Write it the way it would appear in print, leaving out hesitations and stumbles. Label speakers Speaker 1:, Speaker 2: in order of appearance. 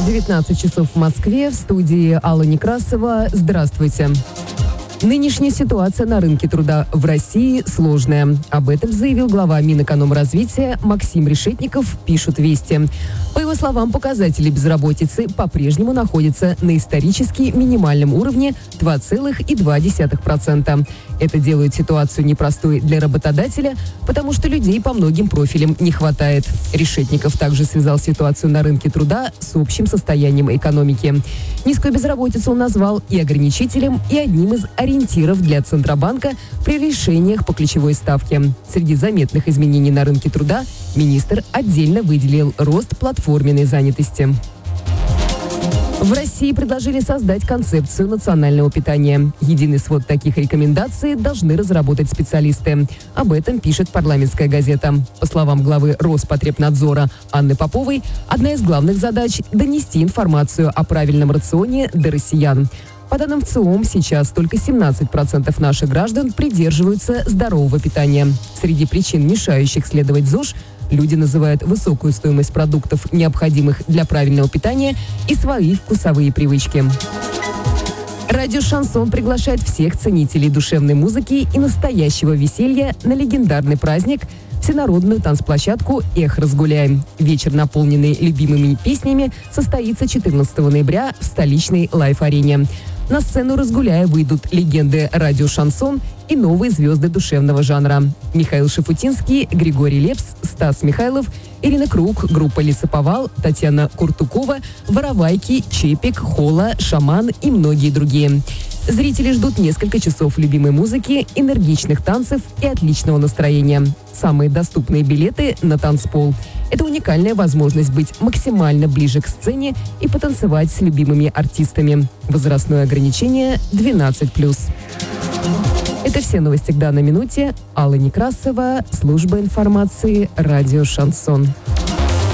Speaker 1: 19 часов в Москве. В студии Алла Некрасова. Здравствуйте. Нынешняя ситуация на рынке труда в России сложная. Об этом заявил глава Минэкономразвития Максим Решетников, пишут «Вести». По его словам, показатели безработицы по-прежнему находятся на исторически минимальном уровне 2,2%. Это делает ситуацию непростой для работодателя, потому что людей по многим профилям не хватает. Решетников также связал ситуацию на рынке труда с общим состоянием экономики. Низкую безработицу он назвал и ограничителем, и одним из ориентиров для Центробанка при решениях по ключевой ставке. Среди заметных изменений на рынке труда министр отдельно выделил рост платформенной занятости. В России предложили создать концепцию национального питания. Единый свод таких рекомендаций должны разработать специалисты. Об этом пишет «Парламентская газета». По словам главы Роспотребнадзора Анны Поповой, одна из главных задач – донести информацию о правильном рационе до россиян. По данным ВЦИОМ, сейчас только 17% наших граждан придерживаются здорового питания. Среди причин, мешающих следовать ЗОЖ, люди называют высокую стоимость продуктов, необходимых для правильного питания, и свои вкусовые привычки. Радио «Шансон» приглашает всех ценителей душевной музыки и настоящего веселья на легендарный праздник – всенародную танцплощадку «Эх, разгуляем». Вечер, наполненный любимыми песнями, состоится 14 ноября в столичной Лайф-арене. На сцену «Разгуляя» выйдут легенды радио «Шансон» и новые звезды душевного жанра. Михаил Шафутинский, Григорий Лепс, Стас Михайлов, Ирина Круг, группа «Лесоповал», Татьяна Куртукова, Воровайки, Чепик, Хола, Шаман и многие другие. Зрители ждут несколько часов любимой музыки, энергичных танцев и отличного настроения. Самые доступные билеты на танцпол. Это уникальная возможность быть максимально ближе к сцене и потанцевать с любимыми артистами. Возрастное ограничение 12+. Это все новости к данной минуте. Алла Некрасова, служба информации, радио «Шансон».